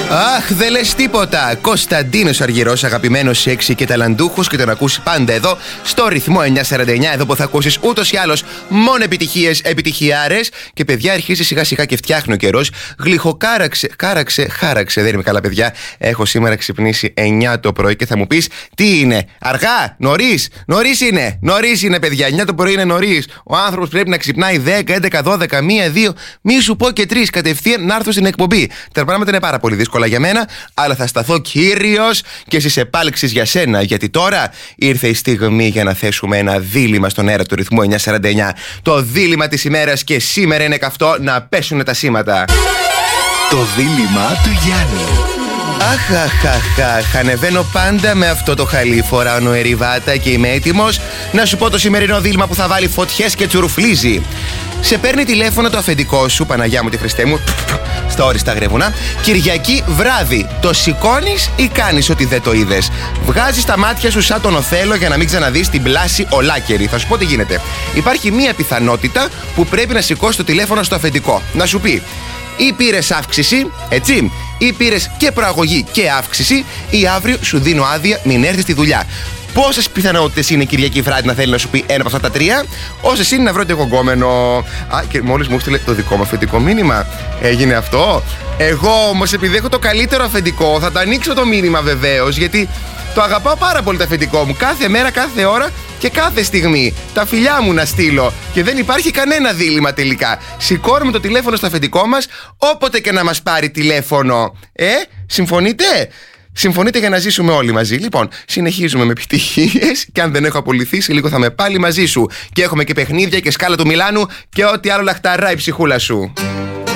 Αχ, δεν λες τίποτα. Κωνσταντίνος Αργυρός, αγαπημένος σεξι και ταλαντούχος, και τον ακούσει πάντα εδώ στο ρυθμό 949. Εδώ που θα ακούσεις ούτως ή άλλως μόνο επιτυχίες, επιτυχιάρες. Και παιδιά, αρχίζει σιγά σιγά και φτιάχνει ο καιρός. Χάραξε. Δεν είμαι καλά, παιδιά. Έχω σήμερα ξυπνήσει 9 το πρωί και θα μου πεις τι είναι, αργά, νωρίς είναι, παιδιά. 9 το πρωί είναι νωρίς. Ο άνθρωπος πρέπει να ξυπνάει 10, 11, 12, 1, 2, μη σου πω και 3 κατευθείαν να έρθω στην εκπομπή. Τα πράγματα είναι πάρα πολύ δύσκολα για μένα, αλλά θα σταθώ κύριος και στις επάλξεις για σένα. Γιατί τώρα ήρθε η στιγμή για να θέσουμε ένα δίλημμα στον αέρα του ρυθμού 949. Το δίλημμα της ημέρας, και σήμερα είναι καυτό να πέσουν τα σήματα. Το δίλημμα του Γιάννη. Αχ, ανεβαίνω πάντα με αυτό το χαλί. Φοράω νοεριβάτα και είμαι έτοιμος να σου πω το σημερινό δίλημμα που θα βάλει φωτιές και τσουρουφλίζει. Σε παίρνει τηλέφωνο το αφεντικό σου, Παναγιά μου τη Χριστέ μου, στα όριστα γρεβουνά, Κυριακή βράδυ. Το σηκώνεις ή κάνεις ότι δεν το είδες? Βγάζεις τα μάτια σου σαν τον Οθέλο για να μην ξαναδείς την πλάση ολάκερη. Θα σου πω τι γίνεται. Υπάρχει μία πιθανότητα που πρέπει να σηκώσεις το τηλέφωνο στο αφεντικό. Να σου πει: ή πήρες αύξηση, έτσι, ή πήρες και προαγωγή και αύξηση, ή αύριο σου δίνω άδεια, μην έρθεις στη δουλειά. Πόσες πιθανότητες είναι Κυριακή βράδυ να θέλει να σου πει ένα από αυτά τα τρία? Όσες είναι να βρω και εγώ γκόμενο. Α, και μόλις μου έστειλε το δικό μου αφεντικό μήνυμα. Έγινε αυτό. Εγώ όμως, επειδή έχω το καλύτερο αφεντικό, θα το ανοίξω το μήνυμα βεβαίως, γιατί το αγαπάω πάρα πολύ το αφεντικό μου. Κάθε μέρα, κάθε ώρα και κάθε στιγμή. Τα φιλιά μου να στείλω. Και δεν υπάρχει κανένα δίλημμα τελικά. Σηκώνουμε το τηλέφωνο στο αφεντικό μας, όποτε και να μας πάρει τηλέφωνο. Συμφωνείτε? Συμφωνείτε για να ζήσουμε όλοι μαζί? Λοιπόν, συνεχίζουμε με επιτυχίες. Και αν δεν έχω απολυθεί, σε λίγο θα είμαι πάλι μαζί σου. Και έχουμε και παιχνίδια και σκάλα του Μιλάνου και ό,τι άλλο λαχταρά η ψυχούλα σου.